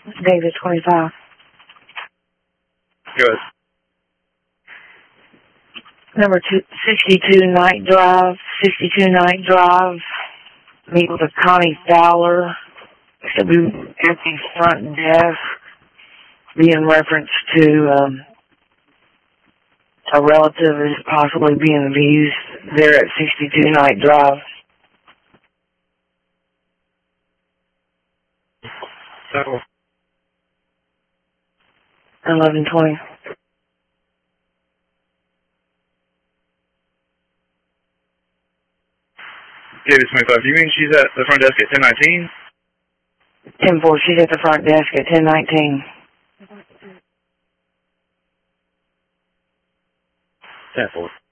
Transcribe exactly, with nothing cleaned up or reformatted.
David twenty-five. Good. Number two, sixty-two Night Drive, sixty-two Night Drive. Meet with a Connie Fowler. Should be empty front desk. Be in reference to um, a relative is possibly being abused there at sixty-two Night Drive. So, eleven twenty. David twenty-five, do you mean she's at the front desk at ten nineteen? ten four, she's at the front desk at ten nineteen. ten four.